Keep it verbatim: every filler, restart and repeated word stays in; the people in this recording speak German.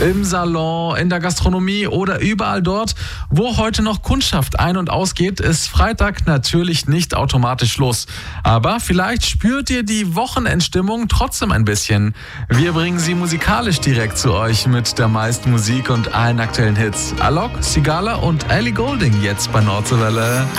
Im Salon, in der Gastronomie oder überall dort, wo heute noch Kundschaft ein- und ausgeht, ist Freitag natürlich nicht automatisch Schluss. Aber vielleicht spürt ihr die Wochenendstimmung trotzdem ein bisschen. Wir bringen sie musikalisch direkt zu euch mit der meisten Musik und allen aktuellen Hits. Alok, Sigala und Ellie Goulding jetzt bei Nordseewelle.